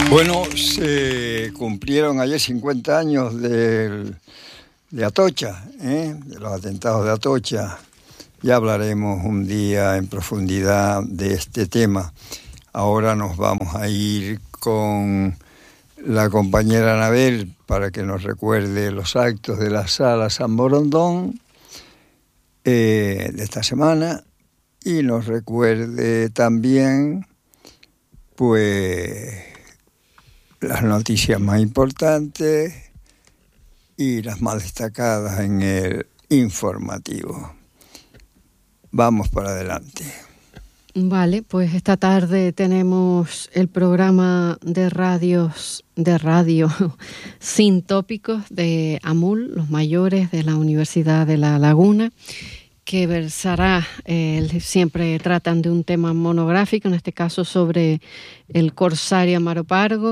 Bueno, se cumplieron ayer 50 años de Atocha, de los atentados de Atocha. Ya hablaremos un día en profundidad de este tema. Ahora nos vamos a ir con la compañera Anabel para que nos recuerde los actos de la Sala San Borondón de esta semana y nos recuerde también, pues, las noticias más importantes y las más destacadas en el informativo. Vamos para adelante. Vale, pues esta tarde tenemos el programa de radio sin tópicos de AMUL, los mayores de la Universidad de La Laguna, que versará, siempre tratan de un tema monográfico, en este caso sobre el corsario Amaro Pargo.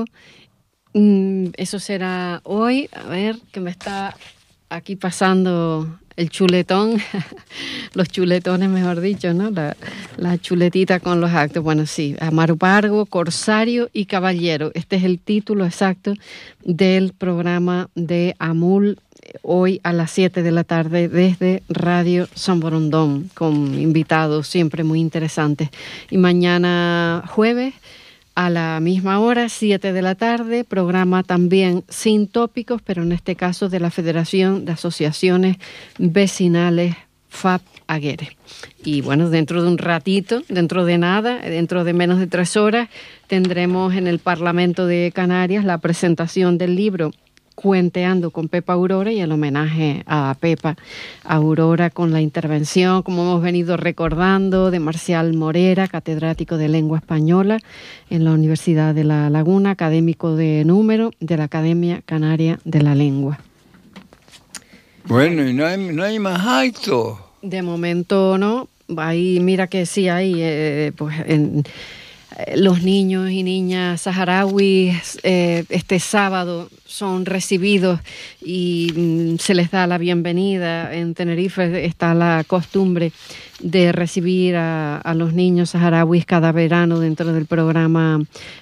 Eso será hoy. A ver, que me está aquí pasando el chuletón, los chuletones, mejor dicho, ¿no? La chuletita con los actos. Bueno, sí, Amaro Pargo, corsario y caballero. Este es el título exacto del programa de AMUL, hoy a las 7 de la tarde desde Radio San Borondón, con invitados siempre muy interesantes. Y mañana jueves a la misma hora, 7 de la tarde, programa también sin tópicos, pero en este caso de la Federación de Asociaciones Vecinales FAP Aguere. Y bueno, dentro de un ratito, dentro de nada, dentro de menos de 3 horas, tendremos en el Parlamento de Canarias la presentación del libro Cuenteando con Pepa Aurora y el homenaje a Pepa Aurora con la intervención, como hemos venido recordando, de Marcial Morera, catedrático de Lengua Española en la Universidad de La Laguna, académico de número de la Academia Canaria de la Lengua. Bueno, y no hay más actos. De momento no. Ahí, mira que sí hay, los niños y niñas saharauis este sábado son recibidos y se les da la bienvenida. En Tenerife está la costumbre de recibir a los niños saharauis cada verano dentro del programa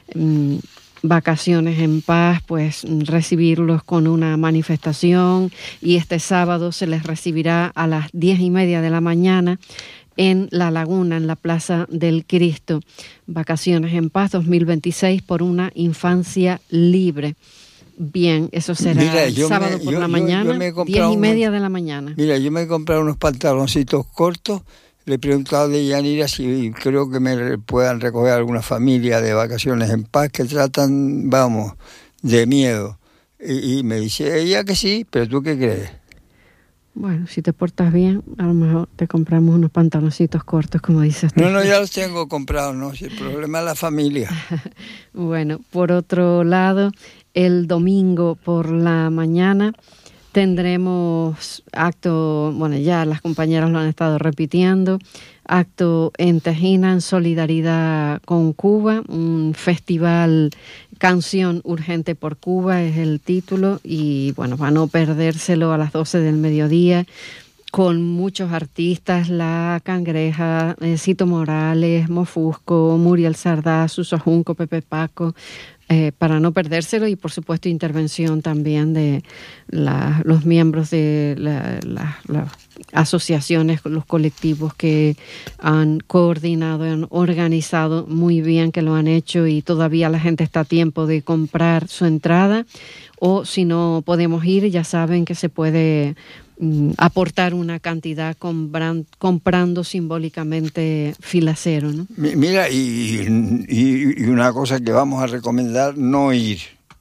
Vacaciones en Paz, pues recibirlos con una manifestación, y este sábado se les recibirá a las 10:30 de la mañana en La Laguna, en la Plaza del Cristo. Vacaciones en Paz 2026 por una infancia libre. Bien, eso será sábado por la mañana, 10:30 de la mañana. Mira, yo me he comprado unos pantaloncitos cortos. Le he preguntado de Yanira si creo que me puedan recoger alguna familia de Vacaciones en Paz que tratan, de miedo. Y me dice ella que sí, pero ¿tú qué crees? Bueno, si te portas bien, a lo mejor te compramos unos pantaloncitos cortos, como dices tú. No, ya los tengo comprados, ¿no? Si el problema es la familia. Bueno, por otro lado, el domingo por la mañana tendremos acto, bueno, ya las compañeras lo han estado repitiendo, acto en Tejina en solidaridad con Cuba, un festival Canción Urgente por Cuba es el título, y bueno, para no perdérselo, a las 12 del mediodía, con muchos artistas, La Cangreja, Cito Morales, Mofusco, Muriel Sardá, Suso Junco, Pepe Paco, para no perdérselo, y por supuesto intervención también de los miembros de las asociaciones, los colectivos que han coordinado, han organizado muy bien, que lo han hecho, y todavía la gente está a tiempo de comprar su entrada, o si no podemos ir, ya saben que se puede aportar una cantidad comprando simbólicamente fila cero, ¿no? Mira, y una cosa que vamos a recomendar, no ir.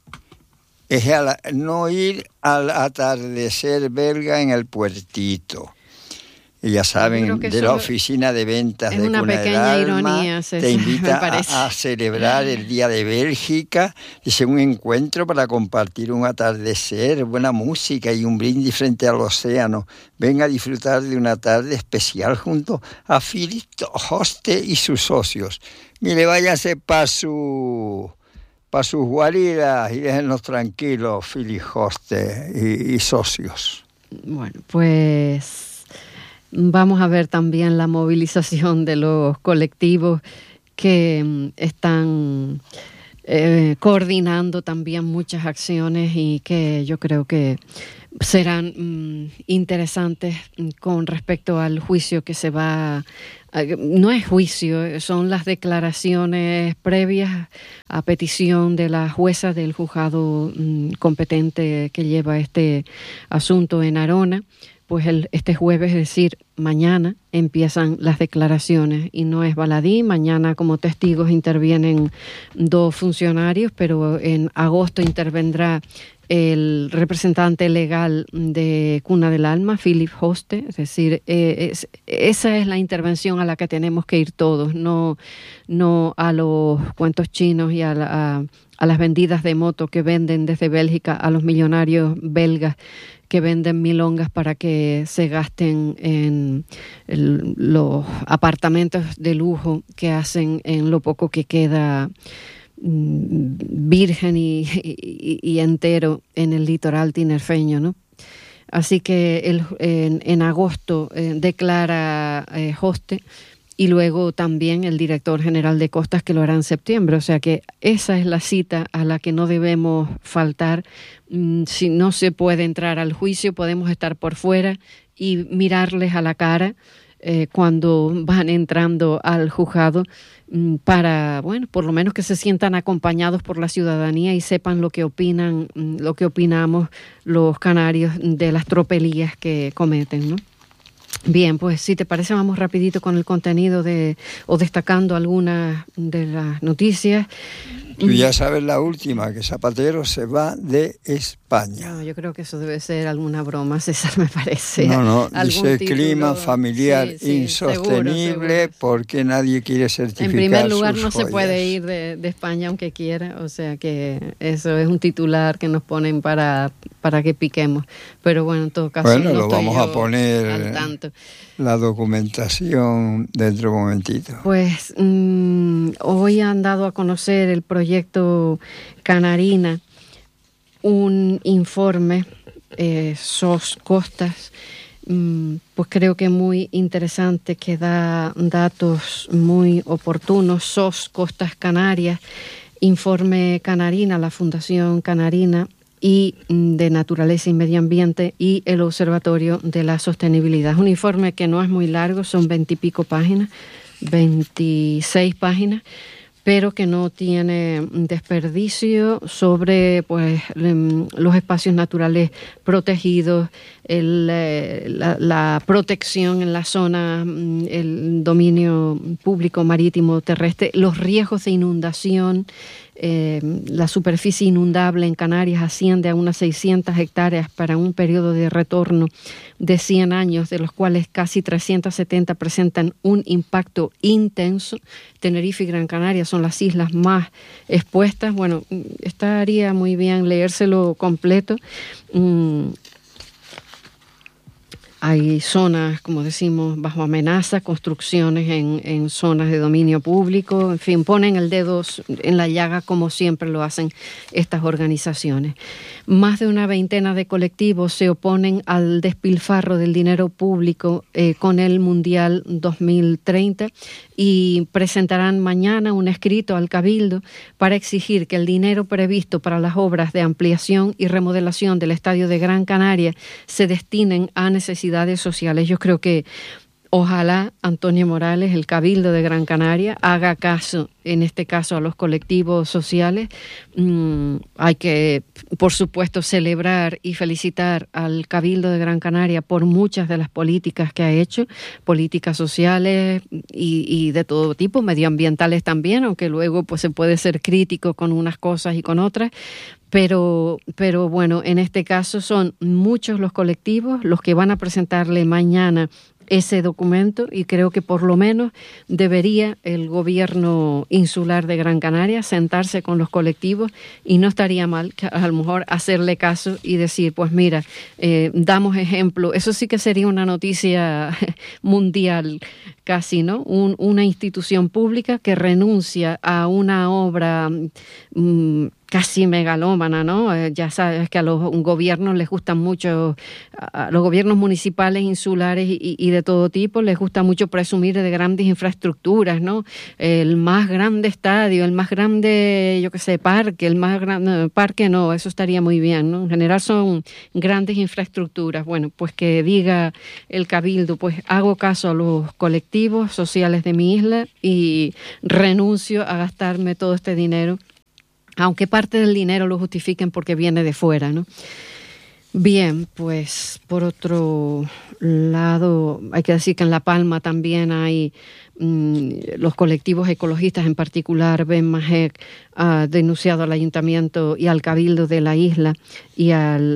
Es no ir al atardecer belga en el Puertito. Y ya saben, de la oficina de ventas de Cuna del Alma, ironía, te invita a celebrar el Día de Bélgica. Es un encuentro para compartir un atardecer, buena música y un brindis frente al océano. Ven a disfrutar de una tarde especial junto a Philip Hoste y sus socios. Mire, váyase para sus guaridas y déjennos tranquilos, Philip Hoste y socios. Bueno, pues vamos a ver también la movilización de los colectivos que están coordinando también muchas acciones y que yo creo que serán interesantes con respecto al juicio que se va. No es juicio, son las declaraciones previas a petición de la jueza del juzgado competente que lleva este asunto en Arona. Pues este jueves, es decir, mañana empiezan las declaraciones y no es baladí. Mañana como testigos intervienen 2 funcionarios, pero en agosto intervendrá el representante legal de Cuna del Alma, Philip Hoste. Es decir, esa es la intervención a la que tenemos que ir todos, no a los cuentos chinos y a las vendidas de moto que venden desde Bélgica, a los millonarios belgas que venden milongas para que se gasten en los apartamentos de lujo que hacen en lo poco que queda virgen y entero en el litoral tinerfeño, ¿no? Así que en agosto declara Hoste, y luego también el director general de Costas, que lo hará en septiembre. O sea que esa es la cita a la que no debemos faltar. Si no se puede entrar al juicio, podemos estar por fuera y mirarles a la cara cuando van entrando al juzgado, para, bueno, por lo menos que se sientan acompañados por la ciudadanía y sepan lo que opinan, lo que opinamos los canarios de las tropelías que cometen, ¿no? Bien, pues si te parece vamos rapidito con el contenido o destacando algunas de las noticias. Tú ya sabes la última, que Zapatero se va de España. No, yo creo que eso debe ser alguna broma, César, me parece. No, dice título, clima familiar insostenible, seguro. Porque nadie quiere certificar. En primer lugar, no joyas. Se puede ir de España aunque quiera, o sea que eso es un titular que nos ponen para que piquemos. Pero bueno, en todo caso, bueno, no lo estoy vamos a poner al tanto. La documentación dentro de un momentito. Pues hoy han dado a conocer el proyecto Canarina, un informe SOS Costas, pues creo que muy interesante, que da datos muy oportunos. SOS Costas Canarias, Informe Canarina, la Fundación Canarina y de Naturaleza y Medio Ambiente y el Observatorio de la Sostenibilidad. Es un informe que no es muy largo, son 20 y pico páginas, 26 páginas, pero que no tiene desperdicio sobre pues los espacios naturales protegidos, la protección en la zona, el dominio público marítimo terrestre, los riesgos de inundación. La superficie inundable en Canarias asciende a unas 600 hectáreas para un periodo de retorno de 100 años, de los cuales casi 370 presentan un impacto intenso. Tenerife y Gran Canaria son las islas más expuestas. Bueno, estaría muy bien leérselo completo. Hay zonas, como decimos, bajo amenaza, construcciones en zonas de dominio público, en fin, ponen el dedo en la llaga como siempre lo hacen estas organizaciones. Más de una veintena de colectivos se oponen al despilfarro del dinero público con el Mundial 2030 y presentarán mañana un escrito al Cabildo para exigir que el dinero previsto para las obras de ampliación y remodelación del Estadio de Gran Canaria se destinen a necesidades sociales. Yo creo que ojalá Antonio Morales, el Cabildo de Gran Canaria, haga caso, en este caso, a los colectivos sociales. Hay que, por supuesto, celebrar y felicitar al Cabildo de Gran Canaria por muchas de las políticas que ha hecho, políticas sociales y de todo tipo, medioambientales también, aunque luego pues se puede ser crítico con unas cosas y con otras. Pero bueno, en este caso son muchos los colectivos los que van a presentarle mañana ese documento, y creo que por lo menos debería el gobierno insular de Gran Canaria sentarse con los colectivos, y no estaría mal que a lo mejor hacerle caso y decir, pues mira, damos ejemplo. Eso sí que sería una noticia mundial, casi, ¿no? Una institución pública que renuncia a una obra casi megalómana, ¿no? Ya sabes que a los gobiernos les gustan mucho, a los gobiernos municipales, insulares y de todo tipo, les gusta mucho presumir de grandes infraestructuras, ¿no? El más grande estadio, el más grande, yo qué sé, parque, el más grande parque, no, eso estaría muy bien, ¿no? En general son grandes infraestructuras. Bueno, pues que diga el Cabildo, pues hago caso a los colectivos sociales de mi isla y renuncio a gastarme todo este dinero, aunque parte del dinero lo justifiquen porque viene de fuera, ¿no? Bien, pues por otro lado, hay que decir que en La Palma también hay los colectivos ecologistas, en particular Ben Majek ha denunciado al ayuntamiento y al cabildo de la isla y al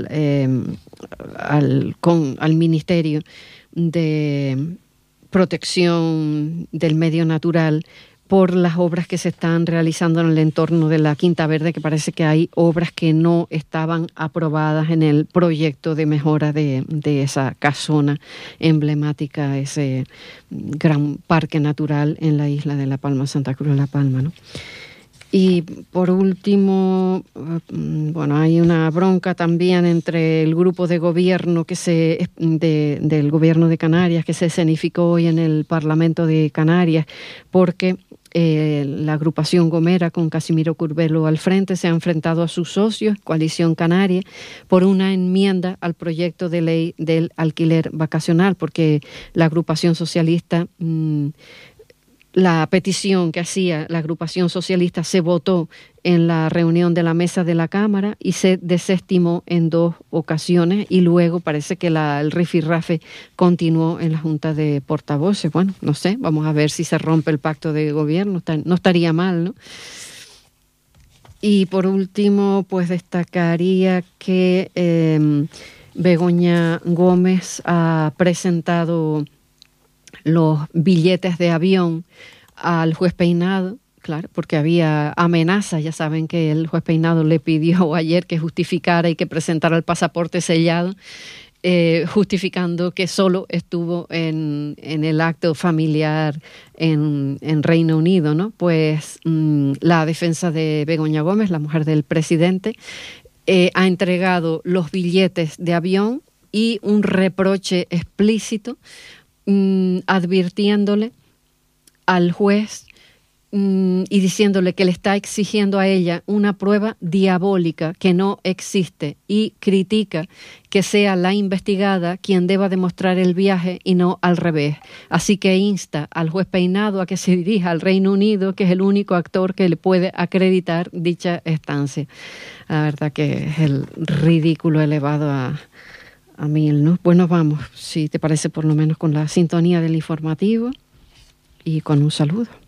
Ministerio de Protección del Medio Natural por las obras que se están realizando en el entorno de la Quinta Verde, que parece que hay obras que no estaban aprobadas en el proyecto de mejora de esa casona emblemática, ese gran parque natural en la isla de La Palma, Santa Cruz de La Palma, ¿no? Y por último, bueno, hay una bronca también entre el grupo de gobierno del gobierno de Canarias que se escenificó hoy en el Parlamento de Canarias, porque la agrupación Gomera con Casimiro Curbelo al frente se ha enfrentado a sus socios, Coalición Canaria, por una enmienda al proyecto de ley del alquiler vacacional, porque la agrupación socialista, la petición que hacía la agrupación socialista se votó en la reunión de la mesa de la Cámara y se desestimó en 2 ocasiones y luego parece que el rifirrafe continuó en la Junta de Portavoces. Bueno, no sé, vamos a ver si se rompe el pacto de gobierno, no estaría mal, ¿no? Y por último, pues destacaría que Begoña Gómez ha presentado los billetes de avión al juez Peinado, claro, porque había amenazas. Ya saben que el juez Peinado le pidió ayer que justificara y que presentara el pasaporte sellado, justificando que solo estuvo en el acto familiar en Reino Unido, ¿no? Pues la defensa de Begoña Gómez, la mujer del presidente, ha entregado los billetes de avión y un reproche explícito advirtiéndole al juez y diciéndole que le está exigiendo a ella una prueba diabólica que no existe y critica que sea la investigada quien deba demostrar el viaje y no al revés. Así que insta al juez Peinado a que se dirija al Reino Unido, que es el único actor que le puede acreditar dicha estancia. La verdad que es el ridículo elevado a 1000, ¿no? Bueno, vamos, si te parece, por lo menos con la sintonía del informativo y con un saludo.